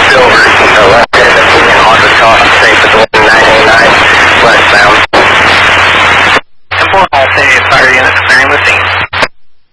Silver, left end of the Honda Toss, safe at the 909, westbound. 10-4, all 10 fire units clearing the scene.